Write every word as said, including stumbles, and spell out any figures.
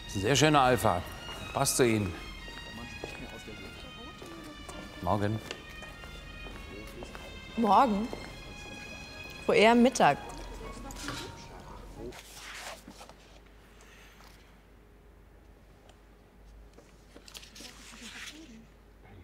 Sehr schöner Alpha. Passt zu Ihnen. Morgen. Morgen? Wo eher Mittag.